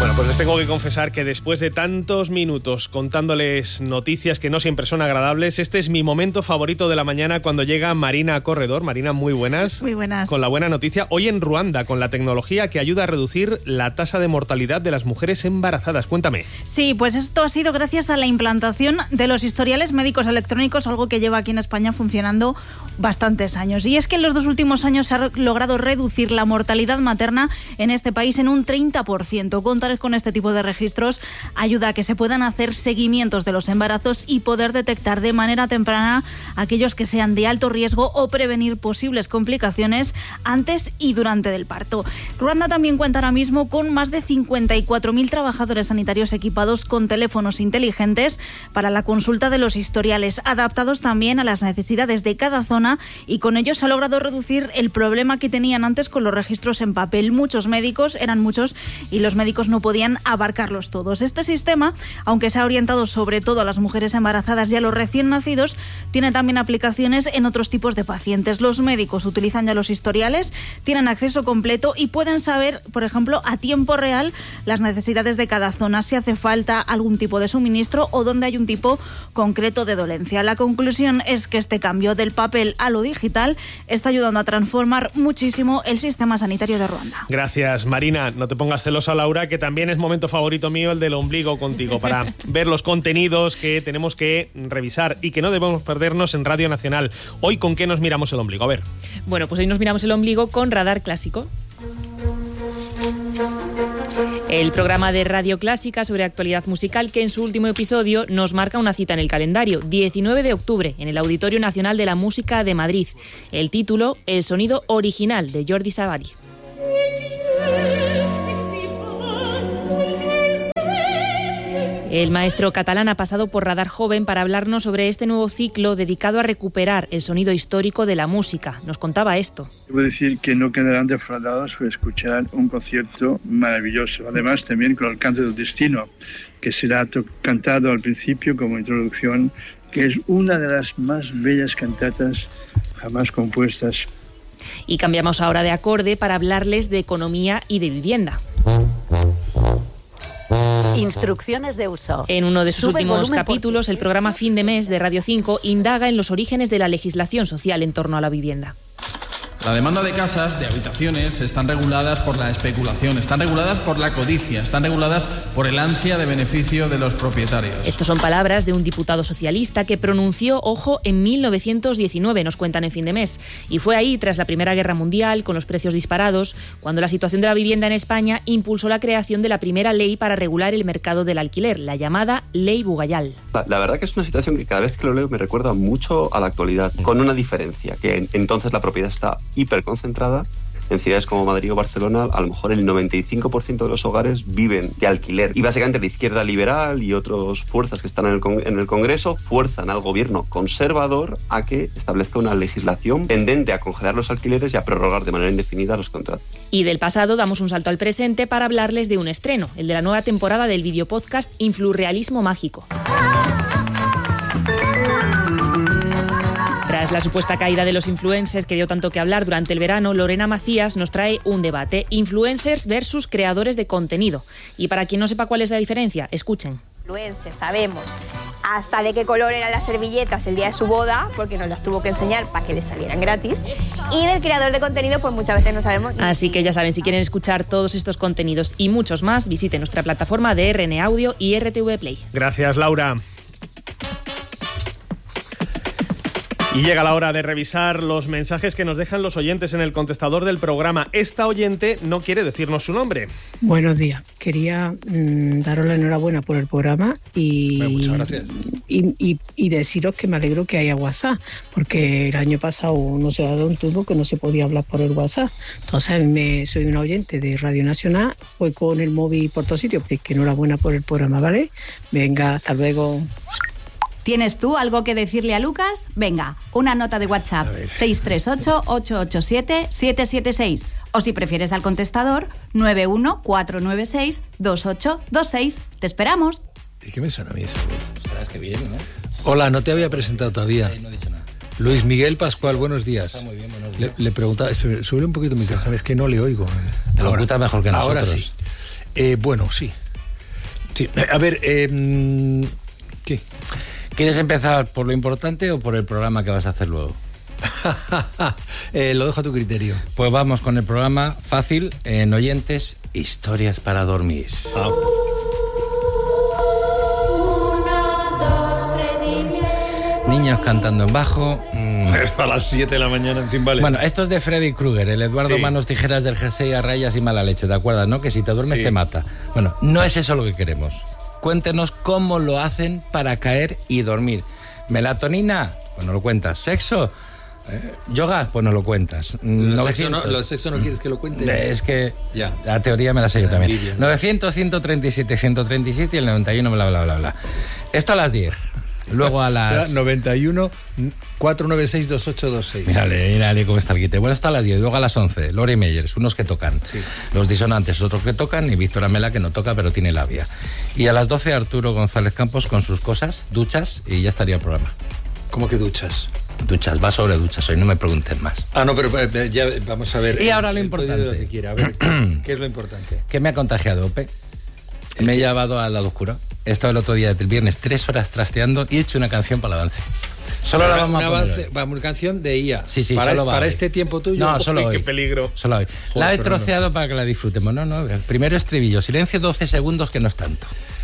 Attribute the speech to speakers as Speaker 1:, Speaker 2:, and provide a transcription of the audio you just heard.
Speaker 1: Bueno, pues les tengo que confesar que después de tantos minutos contándoles noticias que no siempre son agradables, este es mi momento favorito de la mañana cuando llega Marina Corredor. Marina, muy buenas.
Speaker 2: Muy buenas.
Speaker 1: Con la buena noticia, hoy en Ruanda, con la tecnología que ayuda a reducir la tasa de mortalidad de las mujeres embarazadas. Cuéntame.
Speaker 2: Sí, pues esto ha sido gracias a la implantación de los historiales médicos electrónicos, algo que lleva aquí en España funcionando bastantes años. Y es que en los 2 últimos años se ha logrado reducir la mortalidad materna en este país en un 30%. Contar con este tipo de registros ayuda a que se puedan hacer seguimientos de los embarazos y poder detectar de manera temprana aquellos que sean de alto riesgo o prevenir posibles complicaciones antes y durante el parto. Ruanda también cuenta ahora mismo con más de 54.000 trabajadores sanitarios equipados con teléfonos inteligentes para la consulta de los historiales, adaptados también a las necesidades de cada zona, y con ello se ha logrado reducir el problema que tenían antes con los registros en papel. Muchos médicos, eran muchos, y los médicos no podían abarcarlos todos. Este sistema, aunque se ha orientado sobre todo a las mujeres embarazadas y a los recién nacidos, tiene también aplicaciones en otros tipos de pacientes. Los médicos utilizan ya los historiales, tienen acceso completo y pueden saber, por ejemplo, a tiempo real las necesidades de cada zona, si hace falta algún tipo de suministro o dónde hay un tipo concreto de dolencia. La conclusión es que este cambio del papel a lo digital está ayudando a transformar muchísimo el sistema sanitario de Ruanda.
Speaker 1: Gracias, Marina. No te pongas celosa, Laura, que también es momento favorito mío el del ombligo contigo, para ver los contenidos que tenemos que revisar y que no debemos perdernos en Radio Nacional. Hoy, ¿con qué nos miramos el ombligo? A ver.
Speaker 3: Bueno, pues hoy nos miramos el ombligo con Radar Clásico. El programa de Radio Clásica sobre actualidad musical que en su último episodio nos marca una cita en el calendario, 19 de octubre, en el Auditorio Nacional de la Música de Madrid. El título, El sonido original, de Jordi Savall. El maestro catalán ha pasado por Radar Joven para hablarnos sobre este nuevo ciclo dedicado a recuperar el sonido histórico de la música. Nos contaba esto.
Speaker 4: Debo decir que no quedarán defraudados por escuchar un concierto maravilloso. Además, también con el Canto del Destino, que será cantado al principio como introducción, que es una de las más bellas cantatas jamás compuestas.
Speaker 3: Y cambiamos ahora de acorde para hablarles de economía y de vivienda.
Speaker 5: Instrucciones de uso.
Speaker 3: En uno de sus últimos capítulos, el programa Fin de Mes de Radio 5 indaga en los orígenes de la legislación social en torno a la vivienda.
Speaker 6: La demanda de casas, de habitaciones, están reguladas por la especulación, están reguladas por la codicia, están reguladas por el ansia de beneficio de los propietarios.
Speaker 3: Estos son palabras de un diputado socialista que pronunció, ojo, en 1919, nos cuentan en Fin de Mes. Y fue ahí, tras la Primera Guerra Mundial, con los precios disparados, cuando la situación de la vivienda en España impulsó la creación de la primera ley para regular el mercado del alquiler, la llamada Ley Bugayal.
Speaker 7: La verdad que es una situación que cada vez que lo leo me recuerda mucho a la actualidad, con una diferencia, que entonces la propiedad está hiperconcentrada. En ciudades como Madrid o Barcelona, a lo mejor el 95% de los hogares viven de alquiler. Y básicamente la izquierda liberal y otras fuerzas que están en el Congreso fuerzan al gobierno conservador a que establezca una legislación tendente a congelar los alquileres y a prorrogar de manera indefinida los contratos.
Speaker 3: Y del pasado damos un salto al presente para hablarles de un estreno, el de la nueva temporada del videopodcast Influrrealismo Mágico. Tras la supuesta caída de los influencers que dio tanto que hablar durante el verano, Lorena Macías nos trae un debate: influencers versus creadores de contenido. Y para quien no sepa cuál es la diferencia, escuchen.
Speaker 8: Influencers, sabemos hasta de qué color eran las servilletas el día de su boda, porque nos las tuvo que enseñar para que le salieran gratis. Y del creador de contenido, pues muchas veces no sabemos.
Speaker 3: Así que ya saben, si quieren escuchar todos estos contenidos y muchos más, visiten nuestra plataforma de RN Audio y RTV Play.
Speaker 1: Gracias, Laura. Y llega la hora de revisar los mensajes que nos dejan los oyentes en el contestador del programa. Esta oyente no quiere decirnos su nombre.
Speaker 9: Buenos días. Quería daros la enhorabuena por el programa y,
Speaker 6: muchas gracias.
Speaker 9: Y deciros que me alegro que haya WhatsApp, porque el año pasado no se ha dado un turno que no se podía hablar por el WhatsApp. Entonces soy una oyente de Radio Nacional, voy con el móvil por todos sitios, pues que enhorabuena por el programa, ¿vale? Venga, hasta luego.
Speaker 10: ¿Tienes tú algo que decirle a Lucas? Venga, una nota de WhatsApp, 638-887-776. O si prefieres al contestador, 914962826. ¡Te esperamos!
Speaker 11: ¿Y qué me suena a mí eso? ¿Sabes qué bien, no? Hola, no te había presentado todavía. No he dicho nada. Luis Miguel Pascual, buenos días. Está muy bien, buenos días. Le preguntaba, sube un poquito mi micrófono, es que no le oigo.
Speaker 12: Te lo escuchas mejor que nosotros.
Speaker 11: Ahora sí. Bueno, sí. A ver, ¿qué?
Speaker 12: ¿Quieres empezar por lo importante o por el programa que vas a hacer luego?
Speaker 11: Lo dejo a tu criterio.
Speaker 12: Pues vamos con el programa fácil en Oyentes, Historias para dormir. Niños cantando en bajo.
Speaker 11: A las 7 de la mañana, en fin, vale.
Speaker 12: Bueno, esto es de Freddy Krueger, el Eduardo
Speaker 11: Sí.
Speaker 12: Manos Tijeras del jersey a rayas y mala leche, ¿te acuerdas, no? Que si te duermes
Speaker 11: Sí.
Speaker 12: te mata. Bueno, no es eso lo que queremos. Cuéntenos cómo lo hacen para caer y dormir. ¿Melatonina? Pues no lo cuentas. ¿Sexo? ¿Yoga? Pues no lo cuentas.
Speaker 11: Lo sexo no quieres que lo cuente.
Speaker 12: Es que
Speaker 11: Ya.
Speaker 12: la teoría me la sé yo también.
Speaker 11: envidia, ¿no?
Speaker 12: 900, 137, 137 y el 91, bla, bla, bla, bla. Esto a las 10. Luego a las...
Speaker 11: 91 496 2826.
Speaker 12: Mírale cómo está el quite. Bueno, esto a las 10. Luego a las 11. Lori Meyers, unos que tocan. Sí. Los disonantes, otros que tocan. Y Víctor Amela, que no toca, pero tiene labia. Y a las 12, Arturo González Campos con sus cosas, duchas, y ya estaría el programa.
Speaker 11: ¿Cómo que duchas?
Speaker 12: Duchas, va sobre duchas hoy, no me pregunten más.
Speaker 11: No, pero ya vamos a ver.
Speaker 12: Y ahora lo importante.
Speaker 11: Lo que quiera. A ver, ¿qué es lo importante?
Speaker 12: ¿Qué me ha contagiado, Ope? Me he llevado al lado oscuro. He estado el otro día del viernes 3 horas trasteando y he hecho una canción para la avance. Solo la vamos a poner hoy.
Speaker 11: Una canción de IA.
Speaker 12: Sí,
Speaker 11: para este tiempo tuyo.
Speaker 12: No, solo hoy.
Speaker 1: Qué peligro.
Speaker 12: Solo hoy. La he troceado para que la disfrutemos. No, el primero estribillo. Silencio 12 segundos, que no es tanto.